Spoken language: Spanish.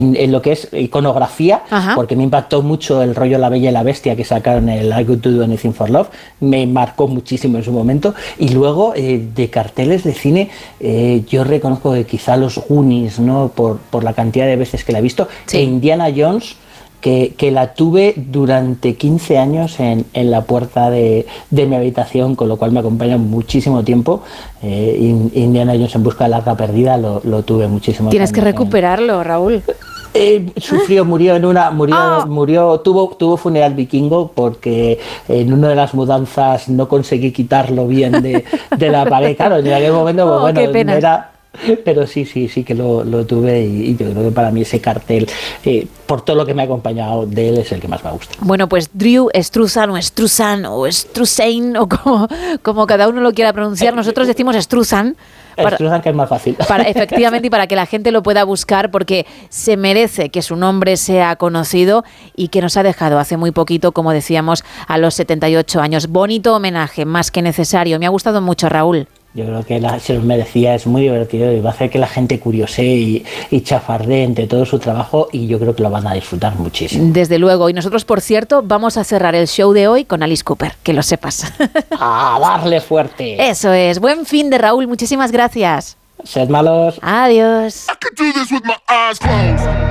en lo que es iconografía, Ajá. porque me impactó mucho el rollo La Bella y la Bestia que sacaron el I Could Do Anything for Love, me marcó muchísimo en su momento. Y luego de carteles de cine, yo reconozco que quizá los Goonies, ¿no? por la cantidad de veces que la he visto, Sí. e Indiana Jones, que la tuve durante 15 años en la puerta de mi habitación, con lo cual me acompaña muchísimo tiempo. Indiana Jones en busca de la arca perdida lo tuve muchísimo. Tienes que recuperarlo, Raúl. Sufrió, tuvo funeral vikingo porque en una de las mudanzas no conseguí quitarlo bien de la pared. Claro, en aquel momento, pues, bueno, qué pena. era... Pero sí que lo tuve y yo creo que para mí ese cartel, por todo lo que me ha acompañado de él, es el que más me gusta. Bueno, pues Drew Struzan o Struzan o Strusain o como cada uno lo quiera pronunciar, nosotros decimos Struzan. Struzan, que es más fácil. Efectivamente, y para que la gente lo pueda buscar, porque se merece que su nombre sea conocido y que nos ha dejado hace muy poquito, como decíamos, a los 78 años. Bonito homenaje, más que necesario. Me ha gustado mucho, Raúl. Yo creo que se los merecía, es muy divertido y va a hacer que la gente curiosee y chafardee entre todo su trabajo, y yo creo que lo van a disfrutar muchísimo. Desde luego, y nosotros, por cierto, vamos a cerrar el show de hoy con Alice Cooper, que lo sepas. ¡A darle fuerte! Eso es, buen fin de Raúl, muchísimas gracias. Sed malos. Adiós. I could do this with my eyes closed.